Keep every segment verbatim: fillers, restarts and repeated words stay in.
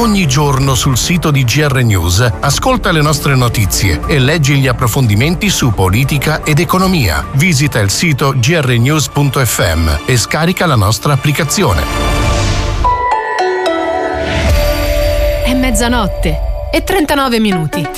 Ogni giorno sul sito di G R News ascolta le nostre notizie e leggi gli approfondimenti su politica ed economia. Visita il sito g r news punto f m e scarica la nostra applicazione. È mezzanotte e trentanove minuti.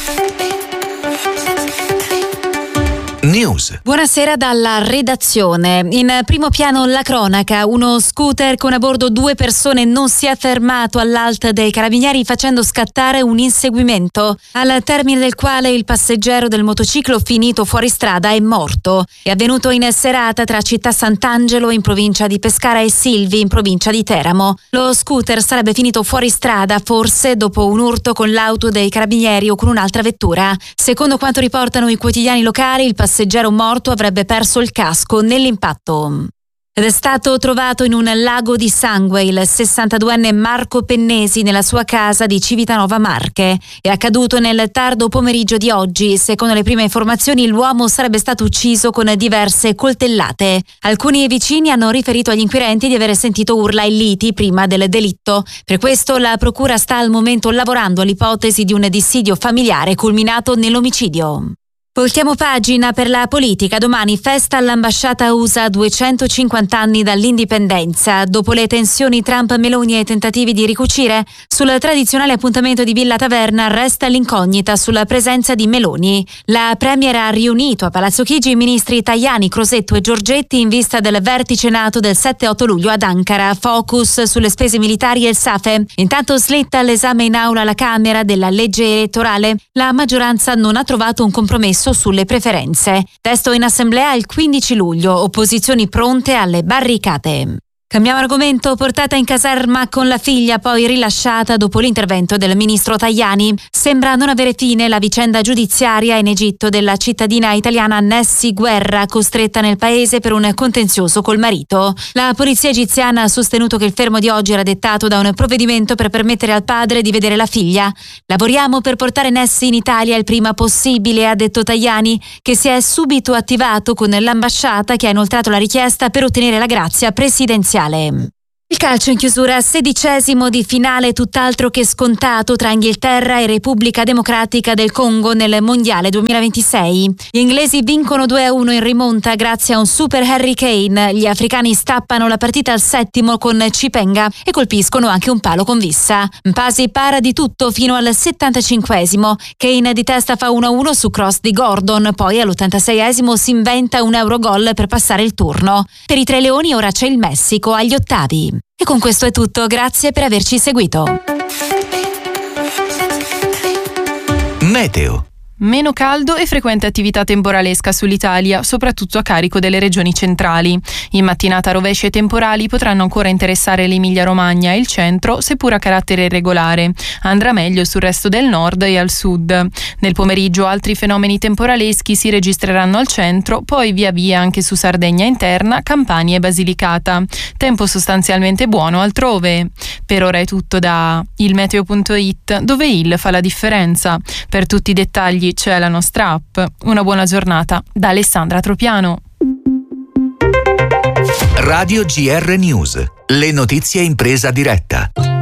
News. Buonasera dalla redazione. In primo piano la cronaca. Uno scooter con a bordo due persone non si è fermato all'Alta dei Carabinieri facendo scattare un inseguimento, al termine del quale il passeggero del motociclo finito fuori strada è morto. È avvenuto in serata tra Città Sant'Angelo in provincia di Pescara e Silvi in provincia di Teramo. Lo scooter sarebbe finito fuori strada forse dopo un urto con l'auto dei Carabinieri o con un'altra vettura. Secondo quanto riportano i quotidiani locali, il passeggero morto avrebbe perso il casco nell'impatto. Ed è stato trovato in un lago di sangue il sessantaduenne Marco Pennesi nella sua casa di Civitanova Marche. È accaduto nel tardo pomeriggio di oggi. Secondo le prime informazioni l'uomo sarebbe stato ucciso con diverse coltellate. Alcuni vicini hanno riferito agli inquirenti di aver sentito urla e liti prima del delitto. Per questo la procura sta al momento lavorando all'ipotesi di un dissidio familiare culminato nell'omicidio. Voltiamo pagina per la politica. Domani festa all'ambasciata U S A, duecentocinquanta anni dall'indipendenza. Dopo le tensioni Trump-Meloni e i tentativi di ricucire, sul tradizionale appuntamento di Villa Taverna resta l'incognita sulla presenza di Meloni. La premier ha riunito a Palazzo Chigi i ministri Tajani, Crosetto e Giorgetti in vista del vertice NATO del sette otto luglio ad Ankara. Focus sulle spese militari e il SAFE. Intanto slitta l'esame in aula alla Camera della legge elettorale. La maggioranza non ha trovato un compromesso sulle preferenze. Testo in assemblea il quindici luglio, opposizioni pronte alle barricate. Cambiamo argomento. Portata in caserma con la figlia, poi rilasciata dopo l'intervento del ministro Tajani. Sembra non avere fine la vicenda giudiziaria in Egitto della cittadina italiana Nessi Guerra, costretta nel paese per un contenzioso col marito. La polizia egiziana ha sostenuto che il fermo di oggi era dettato da un provvedimento per permettere al padre di vedere la figlia. Lavoriamo per portare Nessi in Italia il prima possibile, ha detto Tajani, che si è subito attivato con l'ambasciata che ha inoltrato la richiesta per ottenere la grazia presidenziale. Il calcio in chiusura, sedicesimo di finale tutt'altro che scontato tra Inghilterra e Repubblica Democratica del Congo nel Mondiale duemilaventisei. Gli inglesi vincono due a uno in rimonta grazie a un super Harry Kane. Gli africani stappano la partita al settimo con Cipenga e colpiscono anche un palo con Vissa. Mpasi para di tutto fino al settantacinquesimo. Kane di testa fa uno a uno su cross di Gordon, poi all'ottantaseiesimo si inventa un Eurogol per passare il turno. Per i Tre Leoni ora c'è il Messico agli ottavi. E con questo è tutto, grazie per averci seguito. Meteo. Meno caldo e frequente attività temporalesca sull'Italia, soprattutto a carico delle regioni centrali. In mattinata rovesci e temporali potranno ancora interessare l'Emilia-Romagna e il centro, seppur a carattere irregolare. Andrà meglio sul resto del nord e al sud. Nel pomeriggio altri fenomeni temporaleschi si registreranno al centro, poi via via anche su Sardegna interna, Campania e Basilicata. Tempo sostanzialmente buono altrove. Per ora è tutto da il meteo punto it, dove il fa la differenza. Per tutti i dettagli c'è la nostra app. Una buona giornata da Alessandra Tropiano. Radio G R News. Le notizie in presa diretta.